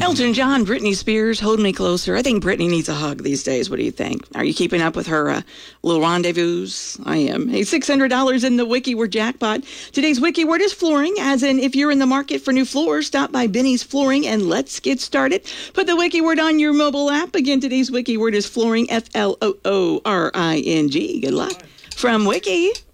Elton John, Britney Spears, Hold Me Closer. I think Britney needs a hug these days. What do you think? Are you keeping up with her little rendezvous? I am. Hey, $600 in the Wiki Word jackpot. Today's Wiki Word is flooring, as in if you're in the market for new floors, stop by Benny's Flooring and let's get started. Put the Wiki Word on your mobile app. Again, today's Wiki Word is flooring, Flooring. Good luck from Wiki.